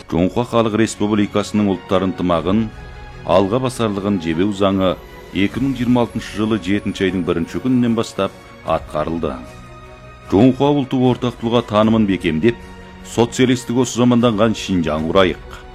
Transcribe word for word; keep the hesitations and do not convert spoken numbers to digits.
Жоңхуа Халық Республикасының ұлттар ынтымағын алға басарлығын жебеу заңы эки миң жыйырма алтынчы жылы жетинчи айдың биринчи күнүнөн баштап аткарылды. Жоңхуа улуттук ортактуулукка таанымын бекемдеп, социалисттик осу заманданган Шинжаң курайык.